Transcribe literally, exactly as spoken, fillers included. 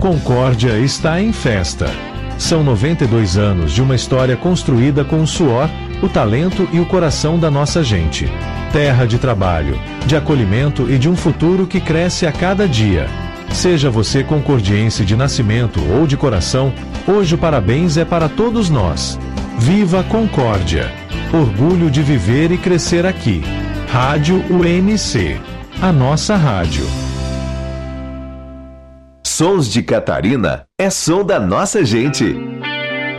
Concórdia está em festa. São noventa e dois anos de uma história construída com o suor, o talento e o coração da nossa gente. Terra de trabalho, de acolhimento e de um futuro que cresce a cada dia. Seja você concordiense de nascimento ou de coração, hoje o parabéns é para todos nós. Viva Concórdia! Orgulho de viver e crescer aqui. Rádio U N C. A nossa rádio. Sons de Catarina é som da nossa gente.